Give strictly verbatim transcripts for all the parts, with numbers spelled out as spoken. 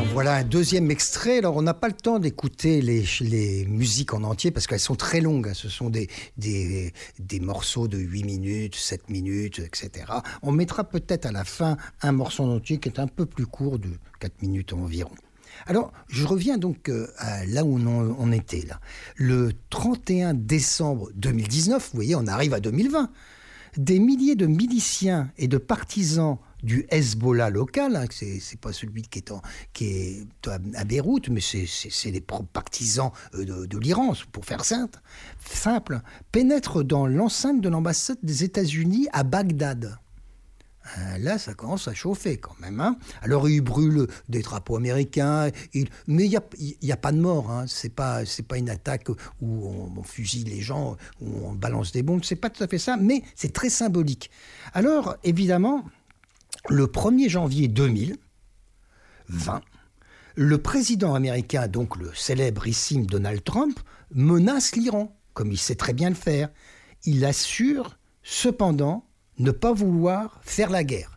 Voilà un deuxième extrait. Alors, on n'a pas le temps d'écouter les, les musiques en entier parce qu'elles sont très longues. Ce sont des, des, des morceaux de huit minutes, sept minutes, et cetera. On mettra peut-être à la fin un morceau en entier qui est un peu plus court, de quatre minutes environ. Alors, je reviens donc euh, à là où on, on était. Là. Le trente et un décembre deux mille dix-neuf, vous voyez, on arrive à deux mille vingt. Des milliers de miliciens et de partisans du Hezbollah local, hein, c'est, c'est pas celui qui est, en, qui est à Beyrouth, mais c'est, c'est, c'est les partisans de, de l'Iran, pour faire simple, simple, pénètrent dans l'enceinte de l'ambassade des États-Unis à Bagdad. Là, ça commence à chauffer quand même. Hein. Alors, ils brûlent des drapeaux américains, ils... mais il n'y a, a pas de mort. Hein. Ce n'est pas, c'est pas une attaque où on, on fusille les gens, où on balance des bombes. Ce n'est pas tout à fait ça, mais c'est très symbolique. Alors, évidemment, le premier janvier deux mille vingt, le président américain, donc le célébrissime Donald Trump, menace l'Iran, comme il sait très bien le faire. Il assure, cependant, ne pas vouloir faire la guerre.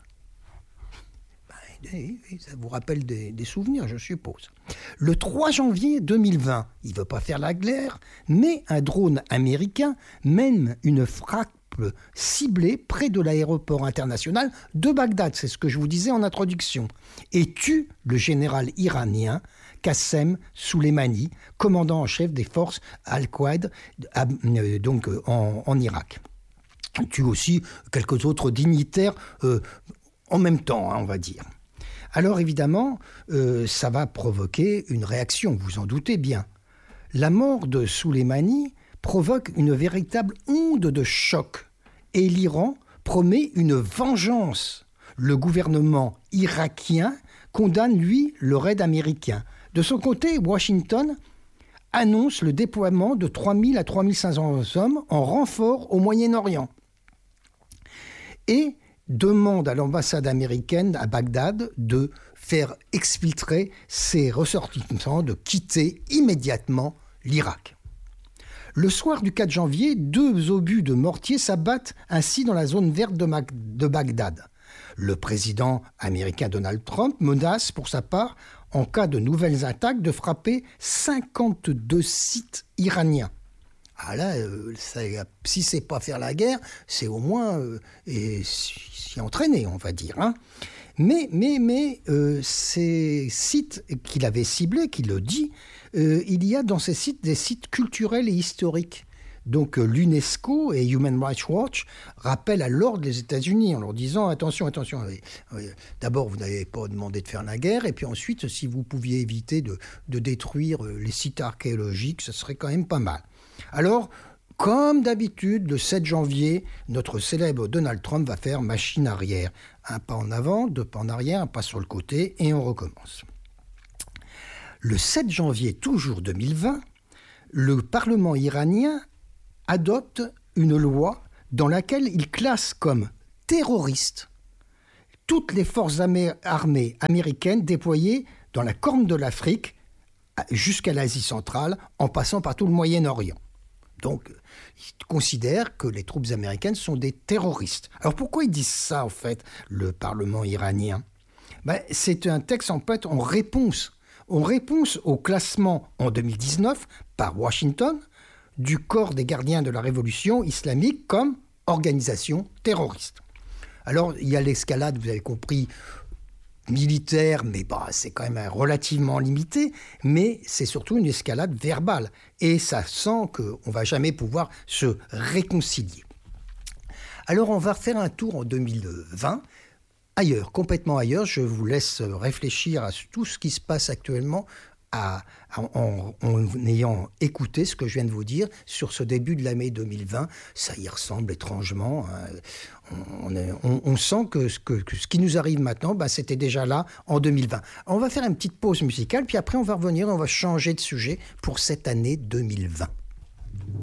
Ben, ça vous rappelle des, des souvenirs, je suppose. Le trois janvier deux mille vingt, il ne veut pas faire la guerre, mais un drone américain mène une frappe ciblée près de l'aéroport international de Bagdad, c'est ce que je vous disais en introduction, et tue le général iranien Qassem Soleimani, commandant en chef des forces Al-Qaïda donc en, en Irak. Tue aussi quelques autres dignitaires euh, en même temps, hein, on va dire. Alors évidemment, euh, ça va provoquer une réaction, vous en doutez bien. La mort de Soleimani provoque une véritable onde de choc et l'Iran promet une vengeance. Le gouvernement irakien condamne, lui, le raid américain. De son côté, Washington annonce le déploiement de trois mille à trois mille cinq cents hommes en renfort au Moyen-Orient et demande à l'ambassade américaine à Bagdad de faire exfiltrer ses ressortissants, de quitter immédiatement l'Irak. Le soir du quatre janvier, deux obus de mortier s'abattent ainsi dans la zone verte de, Mag- de Bagdad. Le président américain Donald Trump menace pour sa part, en cas de nouvelles attaques, de frapper cinquante-deux sites iraniens. Ah là, euh, ça, si c'est pas faire la guerre, c'est au moins euh, et s'y entraîner, on va dire. Hein. Mais, mais, mais euh, ces sites qu'il avait ciblés, qu'il le dit, euh, il y a dans ces sites des sites culturels et historiques. Donc euh, l'UNESCO et Human Rights Watch rappellent à l'ordre des États-Unis en leur disant « Attention, attention, euh, euh, d'abord vous n'avez pas demandé de faire la guerre, et puis ensuite, si vous pouviez éviter de, de détruire les sites archéologiques, ce serait quand même pas mal. » Alors, comme d'habitude, le sept janvier, notre célèbre Donald Trump va faire machine arrière. Un pas en avant, deux pas en arrière, un pas sur le côté, et on recommence. Le sept janvier, toujours deux mille vingt, le Parlement iranien adopte une loi dans laquelle il classe comme terroristes toutes les forces amé- armées américaines déployées dans la Corne de l'Afrique jusqu'à l'Asie centrale, en passant par tout le Moyen-Orient. Donc, ils considèrent que les troupes américaines sont des terroristes. Alors pourquoi ils disent ça, en fait, le Parlement iranien ? Ben, c'est un texte, en fait, en réponse. En réponse au classement en deux mille dix-neuf par Washington du corps des gardiens de la révolution islamique comme organisation terroriste. Alors, il y a l'escalade, vous avez compris, militaire, mais bah, c'est quand même relativement limité, mais c'est surtout une escalade verbale. Et ça sent qu'on ne va jamais pouvoir se réconcilier. Alors, on va faire un tour en deux mille vingt, ailleurs, complètement ailleurs. Je vous laisse réfléchir à tout ce qui se passe actuellement à, en, en ayant écouté ce que je viens de vous dire sur ce début de l'année deux mille vingt. Ça y ressemble étrangement. Hein. On, on, on sent que ce, que, que ce qui nous arrive maintenant, bah, c'était déjà là en deux mille vingt. On va faire une petite pause musicale, puis après on va revenir, on va changer de sujet pour cette année deux mille vingt.